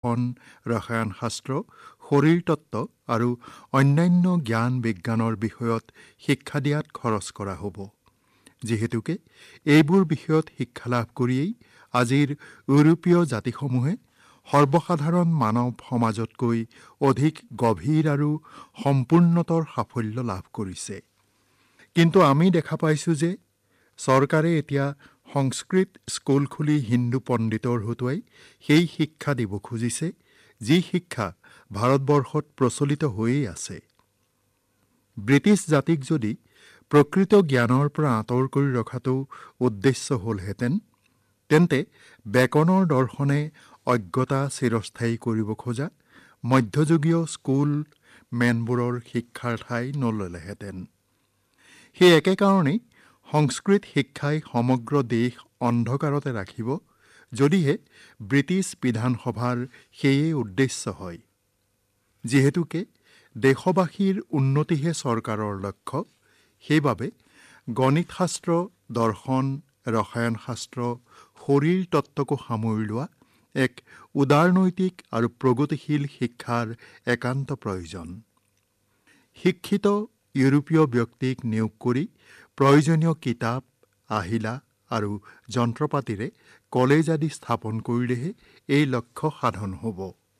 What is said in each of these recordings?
দৰ্শন, ৰসায়ন শাস্ত্ৰ, শৰীৰতত্ত্ব আৰু অন্যান্য জ্ঞান বিজ্ঞানৰ বিষয়ত শিক্ষা দিয়াত খৰচ কৰা হ'ব। যিহেতুকে এইবোৰ বিষয়ত শিক্ষা লাভ কৰিয়েই আজিৰ ইউৰোপীয় জাতিসমূহে সৰ্বসাধাৰণ মানৱ সমাজতকৈ অধিক গভীৰ আৰু সম্পূৰ্ণতৰ সাফল্য লাভ কৰিছে। কিন্তু আমি দেখা পাইছোঁ যে চৰকাৰে এতিয়া সংস্কৃত স্কুল খুলি হিন্দু পণ্ডিতৰ হতুৱাই সেই শিক্ষা দিব খুজিছে, যি শিক্ষা ভাৰতবৰ্ষত প্ৰচলিত হৈয়েই আছে। ব্ৰিটিছ জাতিক যদি প্ৰকৃত জ্ঞানৰ পৰা আঁতৰ কৰি ৰখাটো উদ্দেশ্য হ'লহেঁতেন, তেন্তে বেকনৰ দৰ্শনে অজ্ঞতা চিৰস্থায়ী কৰিব খোজা মধ্যযুগীয় স্কুল মেনবোৰৰ শিক্ষাৰ ঠাই নললেহেঁতেন। সেই একে কাৰণেই সংস্কৃত শিক্ষাই সমগ্ৰ দেশ অন্ধকাৰতে ৰাখিব, যদিহে ব্ৰিটিছ বিধানসভাৰ সেয়ে উদ্দেশ্য হয়। যিহেতুকে দেশবাসীৰ উন্নতিহে চৰকাৰৰ লক্ষ্য, সেইবাবে গণিতশাস্ত্ৰ, দৰ্শন, ৰসায়ন শাস্ত্ৰ, শৰীৰ তত্ত্বকো সামৰি লোৱা এক উদাৰনৈতিক আৰু প্ৰগতিশীল শিক্ষাৰ একান্ত প্ৰয়োজন। শিক্ষিত ইউৰোপীয় ব্যক্তিক নিয়োগ কৰি প্ৰয়োজনীয় কিতাপ, আহিলা আৰু যন্ত্ৰপাতিৰে কলেজ আদি স্থাপন কৰিলেহে এই লক্ষ্য সাধন হ'ব।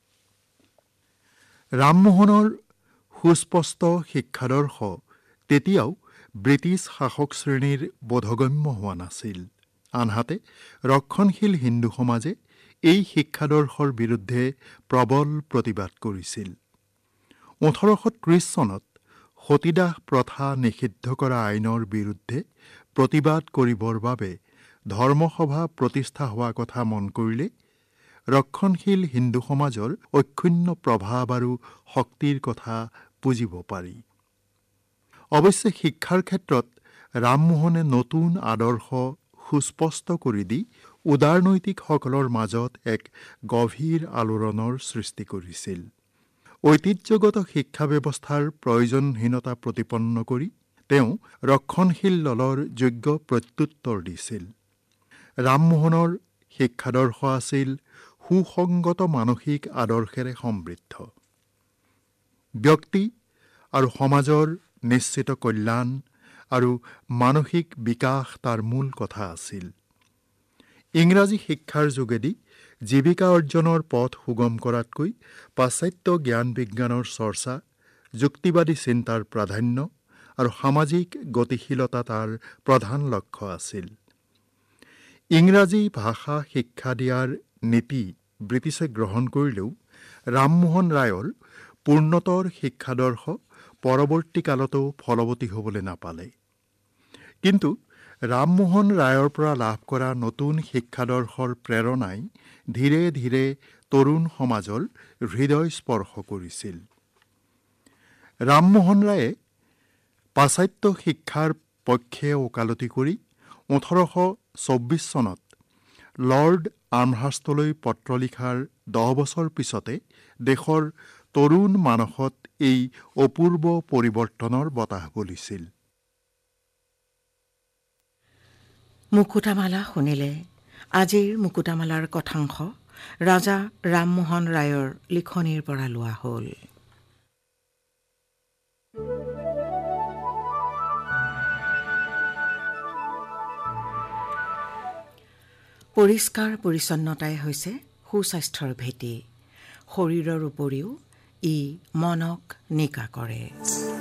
ৰামমোহনৰ সুস্পষ্ট শিক্ষাদৰ্শ তেতিয়াও ব্ৰিটিছ শাসক শ্ৰেণীৰ বোধগম্য হোৱা নাছিল। আনহাতে ৰক্ষণশীল হিন্দু সমাজে এই শিক্ষাদৰ্শৰ বিৰুদ্ধে প্ৰবল প্ৰতিবাদ কৰিছিল। 1830 চনত সতীদাহ প্ৰথা নিষিদ্ধ কৰা আইনৰ বিৰুদ্ধে প্ৰতিবাদ কৰিবৰ বাবে ধৰ্মসভা প্ৰতিষ্ঠা হোৱা কথা মন কৰিলে ৰক্ষণশীল হিন্দু সমাজৰ অক্ষুণ্ণ প্ৰভাৱ আৰু শক্তিৰ কথা বুজিব পাৰি। অৱশ্যে শিক্ষাৰ ক্ষেত্ৰত ৰামমোহনে নতুন আদৰ্শ সুস্পষ্ট কৰি দি উদাৰনৈতিকসকলৰ মাজত এক গভীৰ আলোড়নৰ সৃষ্টি কৰিছিল। ঐতিহ্যগত শিক্ষা ব্যৱস্থাৰ প্ৰয়োজনহীনতা প্ৰতিপন্ন কৰি তেওঁ ৰক্ষণশীল দলৰ যোগ্য প্ৰত্যুত্তৰ দিছিল। ৰামমোহনৰ শিক্ষাদৰ্শ আছিল সুসংগত মানসিক আদৰ্শেৰে সমৃদ্ধ। ব্যক্তি আৰু সমাজৰ নিশ্চিত কল্যাণ আৰু মানসিক বিকাশ তাৰ মূল কথা আছিল। ইংৰাজী শিক্ষাৰ যোগেদি জীৱিকা অৰ্জনৰ পথ সুগম কৰাতকৈ পাশ্চাত্য জ্ঞান বিজ্ঞানৰ চৰ্চা, যুক্তিবাদী চিন্তাৰ প্ৰাধান্য আৰু সামাজিক গতিশীলতা তাৰ প্ৰধান লক্ষ্য আছিল। ইংৰাজী ভাষা শিক্ষা দিয়াৰ নীতি ব্ৰিটিছে গ্ৰহণ কৰিলেও ৰামমোহন ৰায়ৰ পূৰ্ণতৰ শিক্ষাদৰ্শ পৰৱৰ্তী কালতো ফলৱতী হ'বলৈ নাপালে। কিন্তু ৰামমোহন ৰায়ৰ পৰা লাভ কৰা নতুন শিক্ষাদৰ্শৰ প্ৰেৰণাই ধীৰে ধীৰে তৰুণ সমাজৰ হৃদয় স্পৰ্শ কৰিছিল। ৰামমোহন ৰায়ে পাশ্চাত্য শিক্ষাৰ পক্ষে ওকালতি কৰি 1824 চনত লৰ্ড আমহাৰ্ষ্টলৈ পত্ৰ লিখাৰ 10 বছৰ পিছতে দেশৰ তৰুণ মানসত এই অপূৰ্ব পৰিৱৰ্তনৰ বতাহ বলিছিল। মুকুতামালা শুনিলে। আজিৰ মুকুতামালাৰ কথাংশ ৰাজা ৰামমোহন ৰায়ৰ লিখনিৰ পৰা লোৱা হ'ল। পৰিষ্কাৰ পৰিচ্ছন্নতাই হৈছে সুস্বাস্থ্যৰ ভেটি। শৰীৰৰ উপৰিও ই মনক নিকা কৰে।